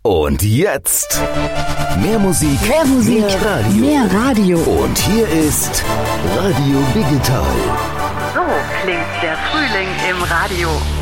Und jetzt mehr Musik, mehr Radio. Mehr Radio. Und hier ist Radio Digital. So klingt der Frühling im Radio.